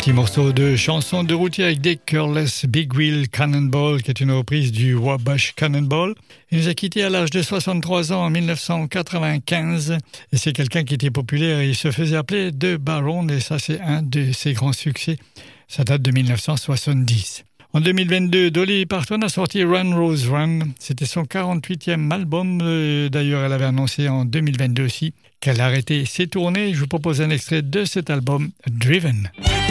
Petit morceau de chanson de routier avec des Careless Big Wheel Cannonball, qui est une reprise du Wabash Cannonball. Il nous a quittés à l'âge de 63 ans en 1995. Et c'est quelqu'un qui était populaire. Il se faisait appeler The Baron et ça, c'est un de ses grands succès. Ça date de 1970. En 2022, Dolly Parton a sorti Run Rose Run. C'était son 48e album. D'ailleurs, elle avait annoncé en 2022 aussi qu'elle arrêtait ses tournées. Je vous propose un extrait de cet album, Driven.